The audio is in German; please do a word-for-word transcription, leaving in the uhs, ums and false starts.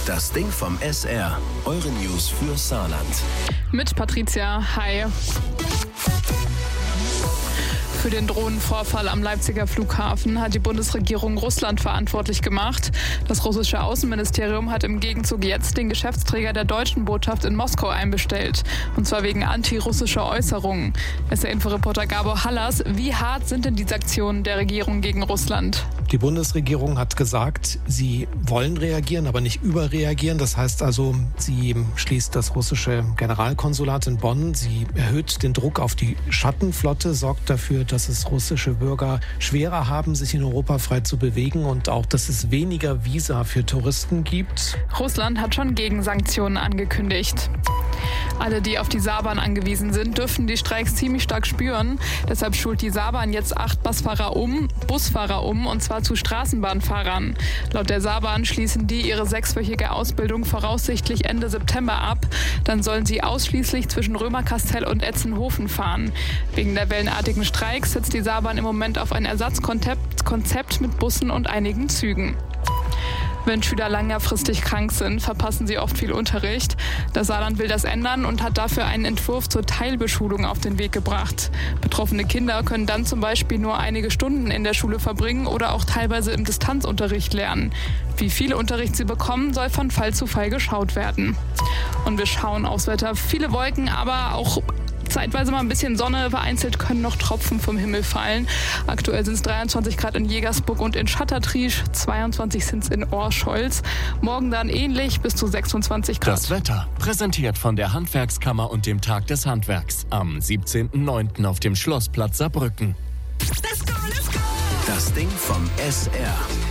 Das Ding vom S R. Eure News für Saarland. Mit Patricia. Hi. Für den Drohnenvorfall am Leipziger Flughafen hat die Bundesregierung Russland verantwortlich gemacht. Das russische Außenministerium hat im Gegenzug jetzt den Geschäftsträger der deutschen Botschaft in Moskau einbestellt. Und zwar wegen antirussischer Äußerungen. S R-Inforeporter Gabor Hallas, wie hart sind denn die Sanktionen der Regierung gegen Russland? Die Bundesregierung hat gesagt, sie wollen reagieren, aber nicht überreagieren. Das heißt also, sie schließt das russische Generalkonsulat in Bonn. Sie erhöht den Druck auf die Schattenflotte, sorgt dafür, dass es russische Bürger schwerer haben, sich in Europa frei zu bewegen und auch, dass es weniger Visa für Touristen gibt. Russland hat schon Gegensanktionen angekündigt. Alle, die auf die Saarbahn angewiesen sind, dürfen die Streiks ziemlich stark spüren. Deshalb schult die Saarbahn jetzt acht Busfahrer um, Busfahrer um, und zwar zu Straßenbahnfahrern. Laut der Saarbahn schließen die ihre sechswöchige Ausbildung voraussichtlich Ende September ab. Dann sollen sie ausschließlich zwischen Römerkastell und Etzenhofen fahren. Wegen der wellenartigen Streiks setzt die Saarbahn im Moment auf ein Ersatzkonzept Konzept mit Bussen und einigen Zügen. Wenn Schüler längerfristig krank sind, verpassen sie oft viel Unterricht. Das Saarland will das ändern und hat dafür einen Entwurf zur Teilbeschulung auf den Weg gebracht. Betroffene Kinder können dann zum Beispiel nur einige Stunden in der Schule verbringen oder auch teilweise im Distanzunterricht lernen. Wie viel Unterricht sie bekommen, soll von Fall zu Fall geschaut werden. Und wir schauen aufs Wetter. Viele Wolken, aber auch zeitweise mal ein bisschen Sonne, vereinzelt können noch Tropfen vom Himmel fallen. Aktuell sind es dreiundzwanzig Grad in Jägersburg und in Schattertriesch, zweiundzwanzig sind es in Orscholz. Morgen dann ähnlich bis zu sechsundzwanzig Grad. Das Wetter, präsentiert von der Handwerkskammer und dem Tag des Handwerks am siebzehnten neunten auf dem Schlossplatz Saarbrücken. Das Ding vom S R.